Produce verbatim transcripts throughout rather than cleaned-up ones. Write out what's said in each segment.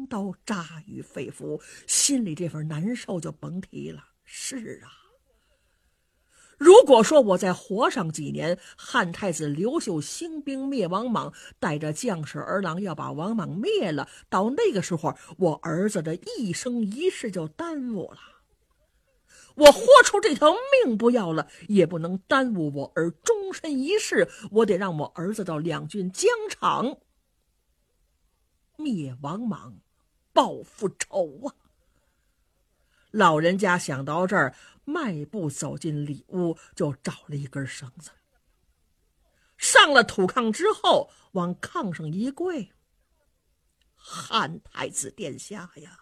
钢刀扎于肺腑，心里这份难受就甭提了。是啊，如果说我再活上几年，汉太子刘秀兴兵灭王莽，带着将士儿郎要把王莽灭了，到那个时候我儿子的一生一世就耽误了。我活出这条命不要了，也不能耽误我儿终身一世。我得让我儿子到两郡疆场灭王莽，报复仇啊！老人家想到这儿，迈步走进里屋，就找了一根绳子，上了土炕之后，往炕上一跪：“汉太子殿下呀，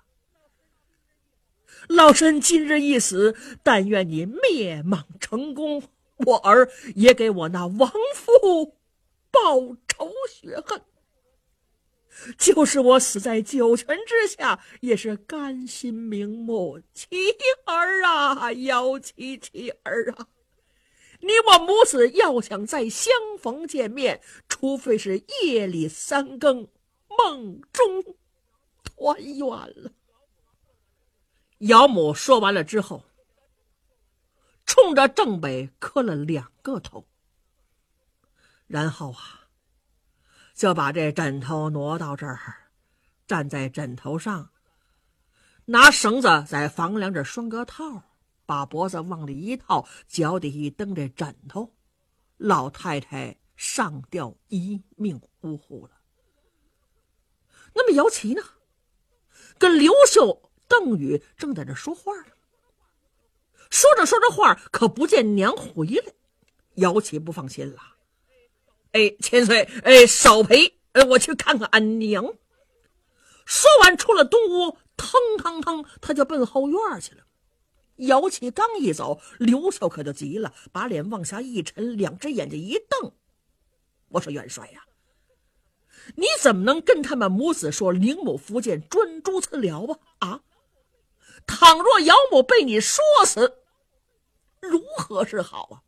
老身今日一死，但愿你灭莽成功，我儿也给我那亡父报仇雪恨。就是我死在九泉之下，也是甘心瞑目。妻儿啊，姚妻妻儿啊，你我母子要想再相逢见面，除非是夜里三更梦中团圆了。”姚母说完了之后，冲着正北磕了两个头，然后啊就把这枕头挪到这儿，站在枕头上，拿绳子在房梁这拴个套，把脖子往里一套，脚底一蹬这枕头，老太太上吊一命呜呼了。那么姚琪呢，跟刘秀、邓禹正在这说话呢，说着说着话，可不见娘回来，姚琪不放心了。哎，千岁，哎，少陪，哎，我去看看俺娘。说完，出了东屋，腾腾腾，他就奔后院去了。姚琪刚一走，刘秀可就急了，把脸往下一沉，两只眼睛一瞪：“我说元帅呀，你怎么能跟他们母子说灵母福建专诸此疗啊？啊！倘若姚母被你说死，如何是好啊？”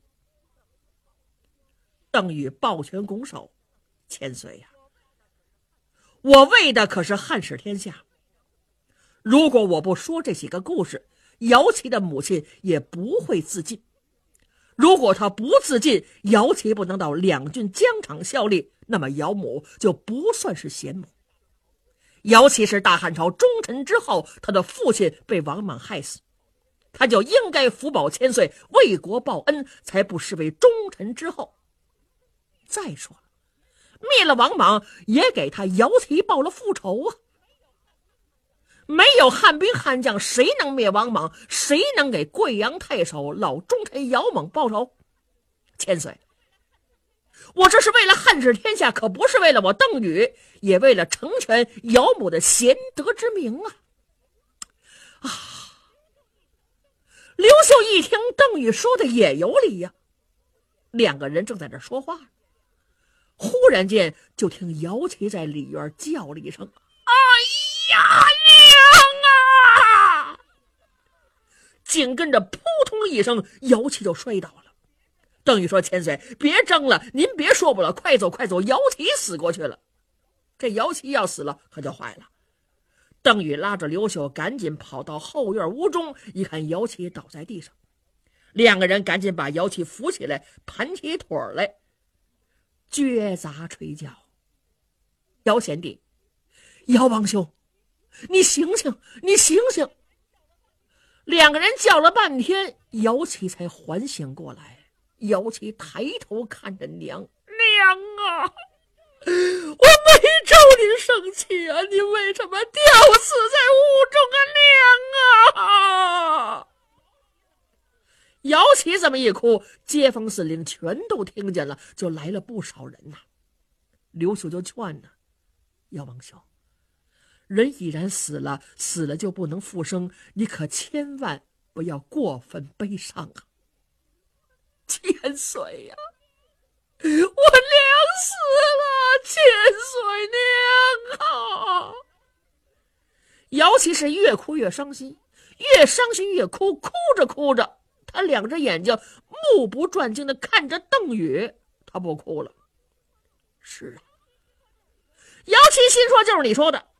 邓禹抱拳拱手：“千岁呀，我为的可是汉室天下。如果我不说这几个故事，姚琪的母亲也不会自尽。如果她不自尽，姚琪不能到两郡疆场效力，那么姚母就不算是贤母。姚琪是大汉朝忠臣之后，他的父亲被王莽害死，他就应该福保千岁，为国报恩，才不失为忠臣之后。再说了，灭了王莽，也给他姚琪报了复仇啊！没有汉兵汉将，谁能灭王莽？谁能给贵阳太守老忠臣姚猛报仇？千岁，我这是为了汉室天下，可不是为了我邓禹，也为了成全姚母的贤德之名啊！啊！刘秀一听邓禹说的也有理呀、啊，两个人正在这说话，忽然间就听姚琪在里院叫了一声：“哎呀，娘啊！”紧跟着扑通一声，姚琪就摔倒了。邓禹说：“千岁，别争了，您别说不了，快走快走，姚琪死过去了。”这姚琪要死了，可就坏了。邓禹拉着刘秀赶紧跑到后院屋中，一看姚琪倒在地上，两个人赶紧把姚琪扶起来，盘起腿来，撅杂吹叫：“姚贤弟，姚王兄，你醒醒，你醒醒！”两个人叫了半天，姚琪才缓醒过来。姚琪抬头看着娘：“娘啊，我没招您生气啊，你为什么吊死在屋中啊，娘啊！”姚琪这么一哭，街坊四邻全都听见了，就来了不少人呐、啊。刘秀就劝呢：“姚王兄，人已然死了，死了就不能复生，你可千万不要过分悲伤啊！”千岁呀、啊，我娘死了，千岁娘啊！姚琪是越哭越伤心，越伤心越哭，哭着哭着，他两只眼睛目不转睛地看着邓禹，他不哭了。是啊，姚琪心说就是你说的，